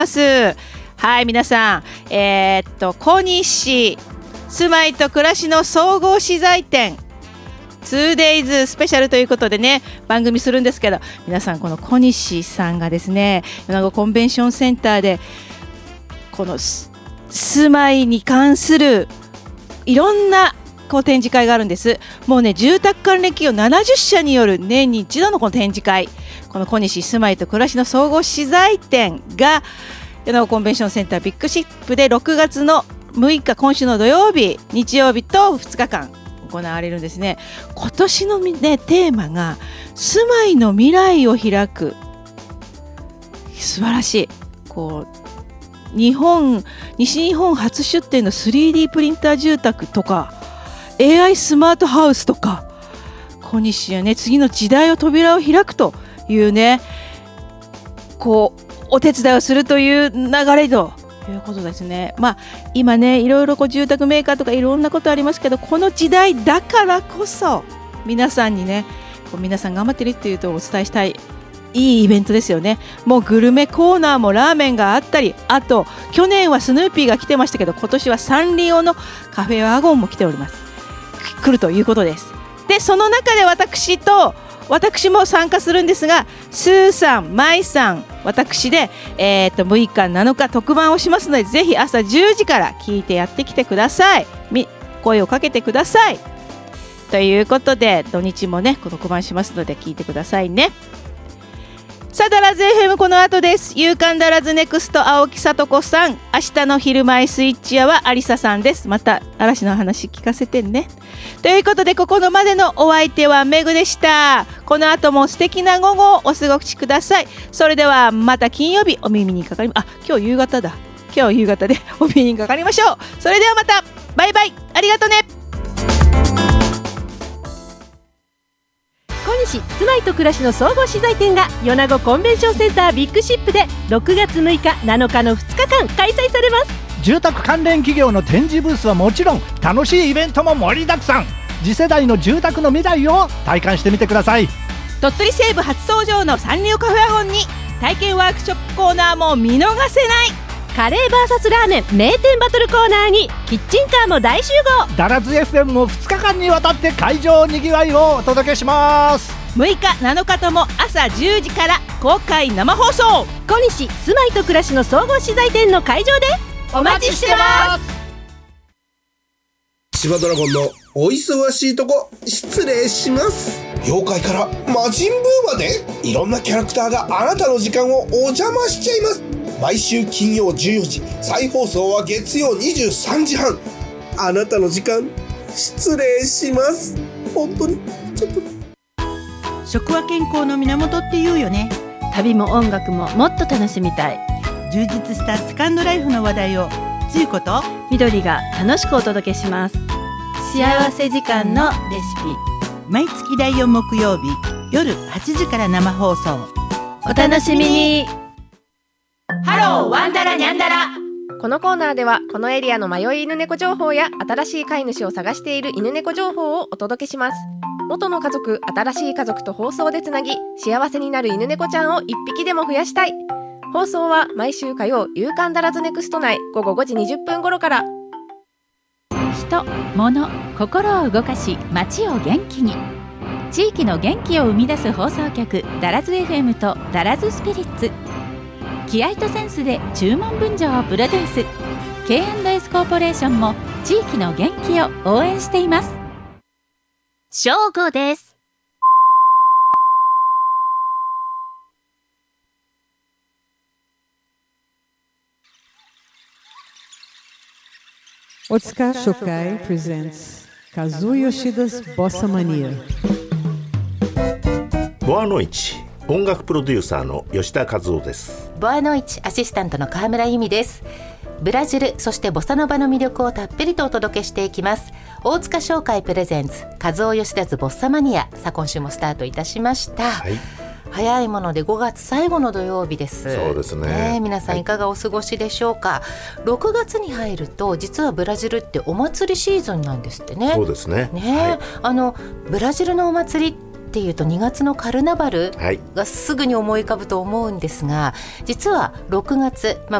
ます。はい、皆さん、小西住まいと暮らしの総合資材展 2days スペシャルということでね、番組するんですけど、皆さんこの小西さんがですね、米子コンベンションセンターでこの住まいに関するいろんな展示会があるんです。もうね、住宅関連企業70社による年に一度のこの展示会、この小西住まいと暮らしの総合資材展が米子コンベンションセンタービッグシップで6月の6日、今週の土曜日、日曜日と2日間行われるんですね。今年の、ね、テーマが住まいの未来を開く。素晴らしい。西日本初出展の 3D プリンター住宅とか AI スマートハウスとか、小西はね、次の時代を扉を開くというね、お手伝いをするという流れということですね。今ね、いろいろ住宅メーカーとかいろんなことありますけど、この時代だからこそ皆さんにね、皆さん頑張ってるっていうとお伝えしたいいいイベントですよね。もうグルメコーナーもラーメンがあったり、あと去年はスヌーピーが来てましたけど、今年はサンリオのカフェワゴンも来ております。来るということです。で、その中で私も参加するんですが、スーさん、マイさん、私で、6日7日特番をしますので、ぜひ朝10時から聞いてやってきてください。声をかけてくださいということで、土日もね特番しますので聞いてくださいね。さあ、ダラズ FM この後です。夕刊ダラズネクスト青木さと子さん、明日の昼前スイッチ屋は有沙さんです。また嵐の話聞かせてね。ということで、ここまでのお相手はメグでした。この後も素敵な午後をお過ごしください。それではまた金曜日お耳にかかり今日夕方でお耳にかかりましょう。それではまた、バイバイ、ありがとね。 小西住まいと暮らしの総合資材展が米子コンベンションセンタービッグシップで6月6日7日の2日間開催されます。 住宅関連企業の展示ブースはもちろん、楽しいイベントも盛りだくさん。次世代の住宅の未来を体感してみてください。 鳥取西部初登場のサンリオカフェワゴンに体験ワークショップコーナーも見逃せない。 カレー VS ラーメン名店バトルコーナーにキッチンカーも大集合。 ダラズ FM も2日間にわたって会場にぎわいをお届けします。 6日7日とも朝10時から公開生放送。 小西住まいと暮らしの総合資材展の会場でお待ちしてます。 千葉ドラゴンのお忙しいとこ失礼します。妖怪から魔人ブーまでいろんなキャラクターがあなたの時間をお邪魔しちゃいます。毎週金曜14時、再放送は月曜23時半。あなたの時間失礼します。本当にちょっと。 食は健康の源って言うよね。 旅も音楽ももっと楽しみたい。 充実したセカンドライフの話題をつゆこと緑が楽しくお届けします。幸せ時間のレシピ、 毎月第4木曜日夜8時から生放送。 お楽しみに。 ハローワンダラニャンダラ。 このコーナーではこのエリアの迷い犬猫情報や新しい飼い主を探している犬猫情報をお届けします。元の家族、新しい家族と放送でつなぎ、幸せになる犬猫ちゃんを一匹でも増やしたい。放送は毎週火曜、夕刊ダラズネクスト内午後5時20分頃から。 人、物、心を動かし街を元気に、地域の元気を生み出す放送局ダラズ FM とダラズスピリッツ、気合とセンスで注文分譲をプロデュース K&S コーポレーションも地域の元気を応援しています。 正午です。 Otsuka Shokai presents Kazuo Yoshida's Bossa Mania。 ボアノイチ音楽プロデューサーの吉田和夫です。 ボアノイチアシスタントの川村由美です。ブラジル、そしてボサノバの魅力をたっぷりとお届けしていきます。大塚商会プレゼンツ和夫吉田ズボッサマニア。さあ、今週もスタートいたしました、はい、早いもので5月最後の土曜日です。 そうです ね、 皆さんいかがお過ごしでしょうか、6月に入ると実はブラジルってお祭りシーズンなんですってね。 そうですね、 ブラジルのお祭りっっていうと2月のカルナバルがすぐに思い浮かぶと思うんですが、実は6月、